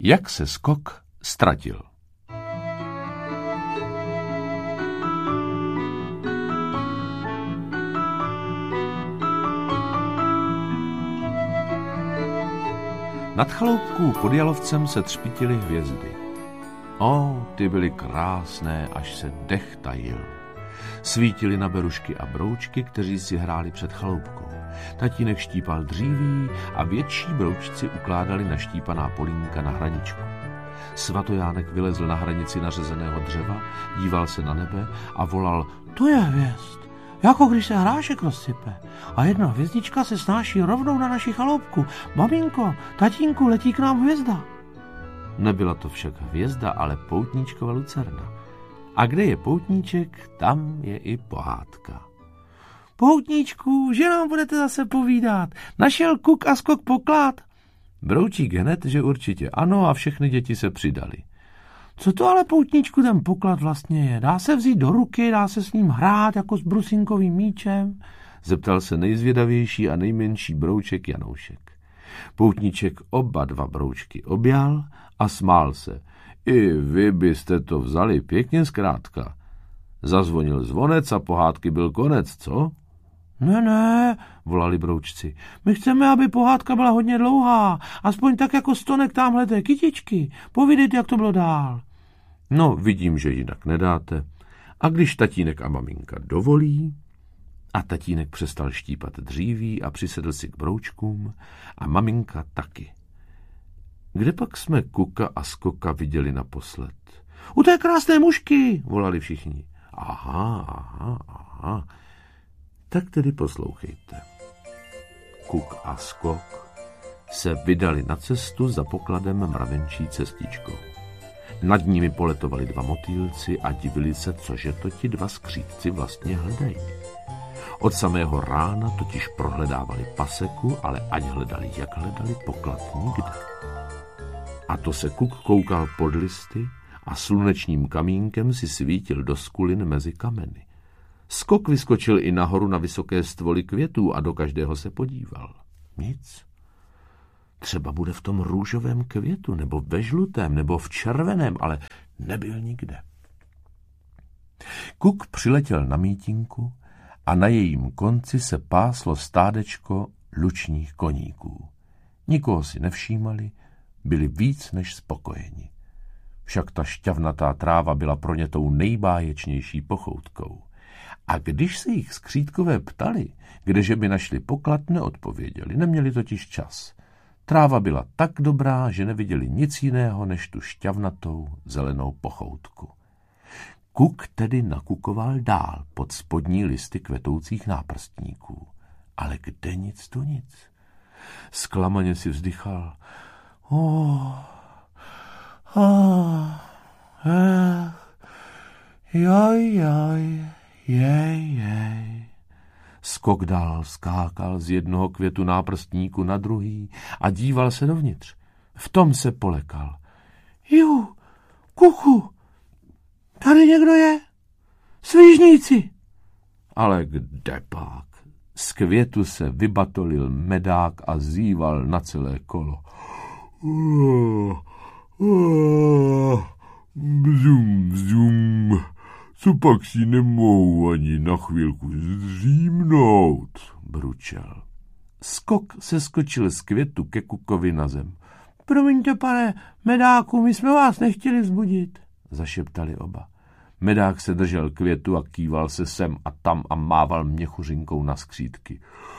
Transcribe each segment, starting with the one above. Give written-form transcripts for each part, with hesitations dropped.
Jak se Skok ztratil. Nad chaloupkou pod Jalovcem se třpítily hvězdy. Ty byly krásné, až se dech tajil. Svítily na berušky a broučky, kteří si hráli před chaloupkou. Tatínek štípal dříví a větší broučci ukládali naštípaná polínka na hraničku. Svatojánek vylezl na hranici nařezeného dřeva, díval se na nebe a volal: To je hvězd, jako když se hrášek rozsype a jedna hvězdička se snáší rovnou na naši chaloupku. Maminko, tatínku, letí k nám hvězda. Nebyla to však hvězda, ale poutníčkova lucerna. A kde je poutníček, tam je i pohádka. Poutníčku, že nám budete zase povídat? Našel Kuk a Skok poklad? Broučík hned, že určitě ano, a všechny děti se přidali. Co to ale, poutníčku, ten poklad vlastně je? Dá se vzít do ruky, dá se s ním hrát jako s brusinkovým míčem? Zeptal se nejzvědavější a nejmenší brouček Janoušek. Poutníček oba dva broučky objal a smál se. I vy byste to vzali pěkně zkrátka. Zazvonil zvonec a pohádky byl konec, co? Ne, volali broučci. My chceme, aby pohádka byla hodně dlouhá, aspoň tak jako stonek támhleté kytičky. Povídejte, jak to bylo dál. No, vidím, že jinak nedáte. A když tatínek a maminka dovolí... A tatínek přestal štípat dříví a přisedl si k broučkům a maminka taky. Kde pak jsme Kuka a Skoka viděli naposled? U té krásné mužky, volali všichni. Aha. Tak tedy poslouchejte. Kuk a Skok se vydali na cestu za pokladem mravenčí cestičkou. Nad nimi poletovali dva motýlci a divili se, cože to ti dva skřídci vlastně hledají. Od samého rána totiž prohledávali paseku, ale ať hledali, jak hledali, poklad nikde. A to se Kuk koukal pod listy a slunečním kamínkem si svítil do skulin mezi kameny. Skok vyskočil i nahoru na vysoké stvoly květů a do každého se podíval. Nic. Třeba bude v tom růžovém květu, nebo ve žlutém, nebo v červeném, ale nebyl nikde. Kuk přiletěl na mítinku a na jejím konci se páslo stádečko lučních koníků. Nikoho si nevšímali, byli víc než spokojeni. Však ta šťavnatá tráva byla pro ně tou nejbáječnější pochoutkou. A když se jich skřídkové ptali, kdeže by našli poklad, neodpověděli, neměli totiž čas. Tráva byla tak dobrá, že neviděli nic jiného než tu šťavnatou zelenou pochoutku. Kuk tedy nakukoval dál pod spodní listy kvetoucích náprstníků. Ale kde nic tu nic. Zklamaně si vzdychal. Jej. Skok dál skákal z jednoho květu náprstníku na druhý a díval se dovnitř. V tom se polekal. Kuku, tady někdo je? Svížníci! Ale kde pak? Z květu se vybatolil medák a zíval na celé kolo. Bzum. Co pak si nemohu ani na chvilku zdřímnout, bručel. Skok se skočil z květu ke Kukovi na zem. Promiňte, pane medáku, my jsme vás nechtěli vzbudit, zašeptali oba. Medák se držel květu a kýval se sem a tam a mával měchuřinkou na skřídky.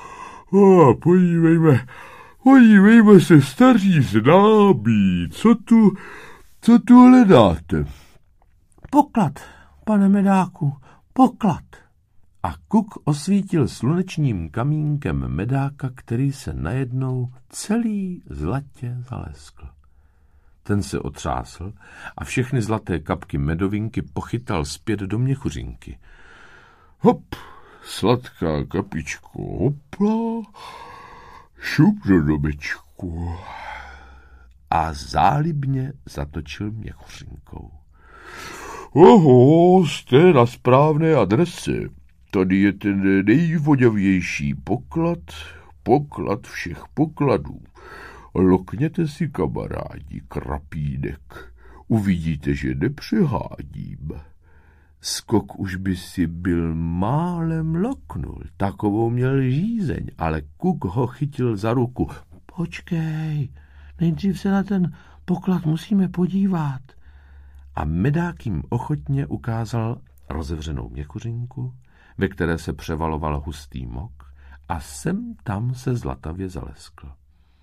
Podívejme se, staří známí, co tu hledáte? Poklad, pane medáku, poklad. A Kuk osvítil slunečním kamínkem medáka, který se najednou celý zlatě zaleskl. Ten se otřásl a všechny zlaté kapky medovinky pochytal zpět do měchuřinky. Hop, sladká kapičko, hopla, šup do domečku. A zálibně zatočil měchuřinkou. Jste na správné adrese. Tady je ten nejvoňavější poklad všech pokladů. Lokněte si, kamarádi, krapínek. Uvidíte, že nepřehádím. Skok už by si byl málem loknul, takovou měl žízeň, ale Kuk ho chytil za ruku. Počkej, nejdřív se na ten poklad musíme podívat. A Medák jim ochotně ukázal rozevřenou měchuřinku, ve které se převaloval hustý mok, a sem tam se zlatavě zaleskl.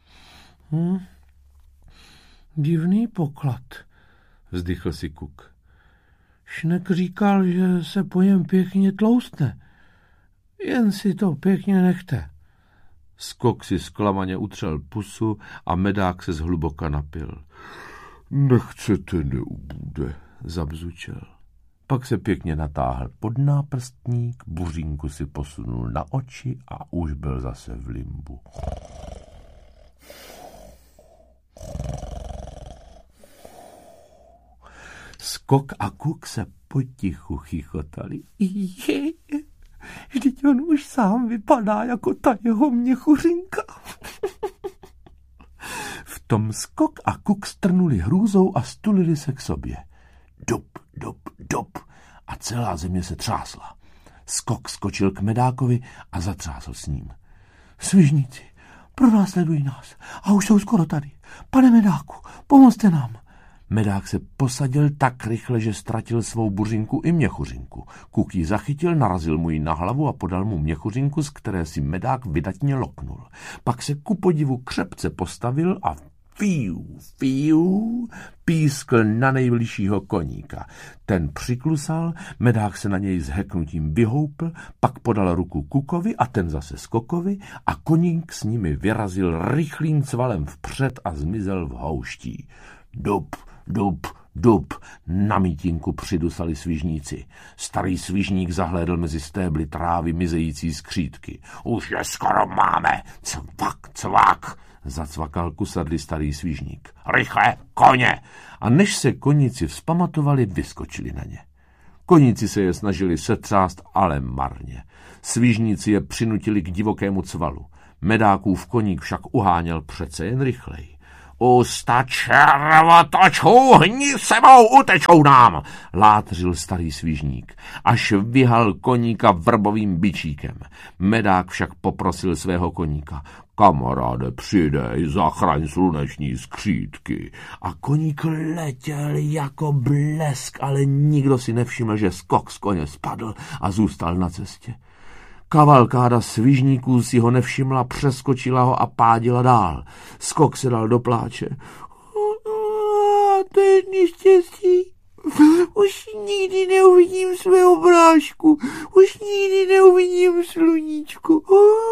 Divný poklad, vzdychl si Kuk. Šnek říkal, že se po něm pěkně tloustne. Jen si to pěkně nechte. Skok si zklamaně utřel pusu a Medák se zhluboka napil. Nechcete, neubude, zabzučel. Pak se pěkně natáhl pod náprstník, buřínku si posunul na oči a už byl zase v limbu. Skok a Kuk se potichu chichotali. Vždyť on už sám vypadá jako ta jeho měchuřinka. V tom Skok a Kuk strnuli hrůzou a stulili se k sobě. Dup, dup, dup a celá země se třásla. Skok skočil k Medákovi a zatřásl s ním. Svižníci, pronásledují nás a už jsou skoro tady. Pane Medáku, pomozte nám. Medák se posadil tak rychle, že ztratil svou buřinku i měchuřinku. Kuk ji zachytil, narazil mu ji na hlavu a podal mu měchuřinku, z které si Medák vydatně loknul. Pak se ku podivu křepce postavil a fiu, pískl na nejbližšího koníka. Ten přiklusal, Medák se na něj s heknutím vyhoupl, pak podal ruku Kukovi a ten zase Skokovi a koník s nimi vyrazil rychlým cvalem vpřed a zmizel v houští. Dup, dup, dup, na mítinku přidusali svižníci. Starý svižník zahlédl mezi stébly trávy mizející skřítky. Už je skoro máme, cvak, cvak, zacvakal kusadlý starý svižník. Rychle, koně! A než se koníci vzpamatovali, vyskočili na ně. Koníci se je snažili setřást, ale marně. Svižníci je přinutili k divokému cvalu. Medákův koník však uháněl přece jen rychleji. Usta červotočů, hni sebou, utečou nám, látřil starý svižník, až vyhal koníka vrbovým bičíkem. Medák však poprosil svého koníka. Kamaráde, přidej, zachraň sluneční skřítky. A koník letěl jako blesk, ale nikdo si nevšiml, že Skok z koně spadl a zůstal na cestě. Kavalkáda svižníků si ho nevšimla, přeskočila ho a pádila dál. Skok se dal do pláče. To je neštěstí. Už nikdy neuvidím svého brášku. Už nikdy neuvidím sluníčko.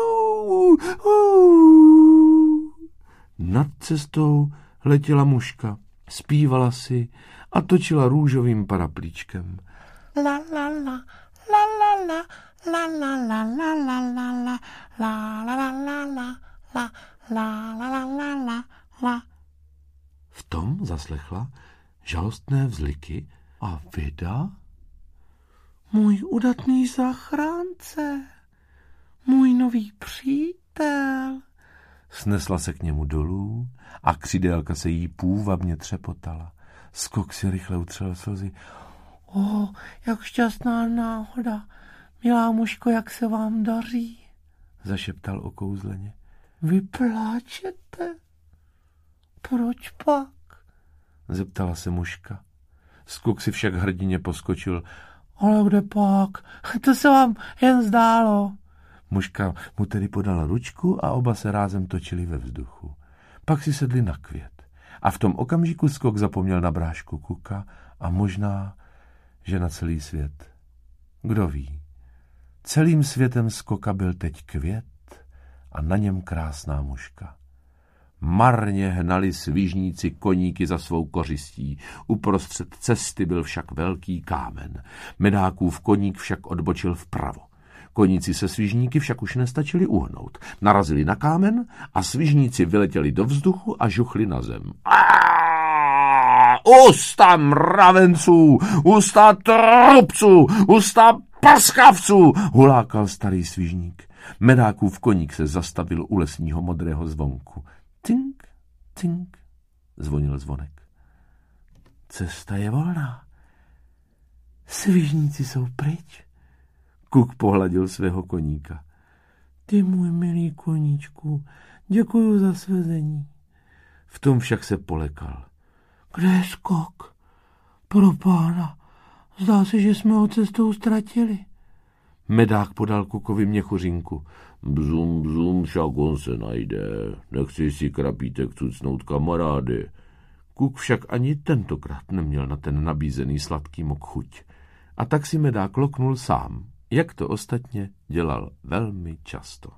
Nad cestou letěla muška. Zpívala si a točila růžovým paraplíčkem. La la la, la la la. La la la la la la la la la la la la la la la la la la. V tom zaslechla žalostné vzliky a vida. Můj udatný zachránce, můj nový přítel. Snesla se k němu dolů a křidélka se jí půvabně třepotala. Skok si rychle utřel slzy. Jak šťastná náhoda. Milá mužko, jak se vám daří? Zašeptal okouzleně. Vy pláčete? Proč pak? Zeptala se mužka. Skok si však hrdině poskočil. Ale kde pak? To se vám jen zdálo. Mužka mu tedy podala ručku a oba se rázem točili ve vzduchu. Pak si sedli na květ. A v tom okamžiku Skok zapomněl na brášku Kuka a možná, že na celý svět. Kdo ví? Celým světem Skoka byl teď květ a na něm krásná mužka. Marně hnali svižníci koníky za svou kořistí. Uprostřed cesty byl však velký kámen. Medákův koník však odbočil vpravo. Koníci se svižníky však už nestačili uhnout. Narazili na kámen a svižníci vyletěli do vzduchu a žuchli na zem. Usta mravenců, usta trubců, usta paskavců, hulákal starý svižník. Medákův koník se zastavil u lesního modrého zvonku. Tink, Cink, zvonil zvonek. Cesta je volná. Svižníci jsou pryč. Kuk pohladil svého koníka. Ty můj milý koníčku, děkuju za svezení. V tom však se polekal. Kde je skok? Pro pána, zdá se, že jsme ho cestou ztratili. Medák podal Kukovi měchuřinku. Bzum, bzum, však on se najde. Nechci si krapítek cucnout, kamarády. Kuk však ani tentokrát neměl na ten nabízený sladký mok chuť. A tak si Medák loknul sám, jak to ostatně dělal velmi často.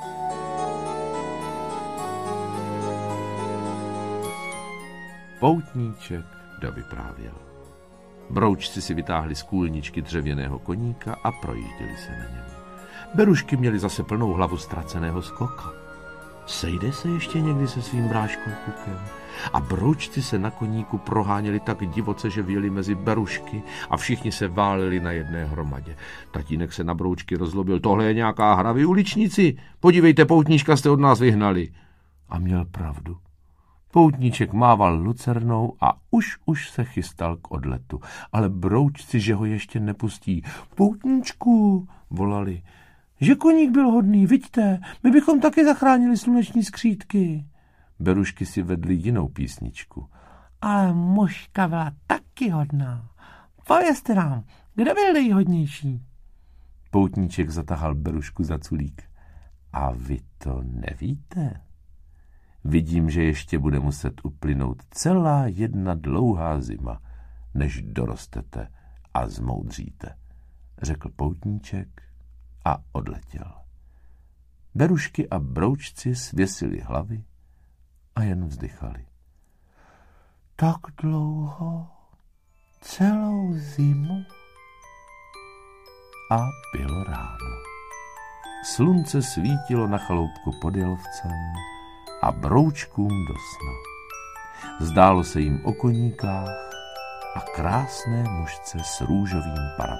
Poutníček dovyprávěl. Broučci si vytáhli z kůlničky dřevěného koníka a projížděli se na něm. Berušky měly zase plnou hlavu ztraceného skoka. Sejde se ještě někdy se svým bráškou Kukem? A broučci se na koníku proháněli tak divoce, že vyjeli mezi berušky a všichni se váleli na jedné hromadě. Tatínek se na broučky rozlobil. Tohle je nějaká hra, vy uličníci. Podívejte, poutníčka jste od nás vyhnali. A měl pravdu. Poutníček mával lucernou a už se chystal k odletu. Ale broučci, že ho ještě nepustí. Poutníčku, volali. Že koník byl hodný, viďte, my bychom taky zachránili sluneční skřítky. Berušky si vedly jinou písničku. Ale mužka byla taky hodná. Povězte nám, kde byl nejhodnější? Poutníček zatahal Berušku za culík. A vy to nevíte? Vidím, že ještě bude muset uplynout celá jedna dlouhá zima, než dorostete a zmoudříte, řekl Poutníček a odletěl. Berušky a broučci svěsili hlavy a jen vzdychali. Tak dlouho, celou zimu. A bylo ráno. Slunce svítilo na chaloupku pod Jelovcem a broučkům do sna. Zdálo se jim o koníkách a krásné mužce s růžovým parapetem.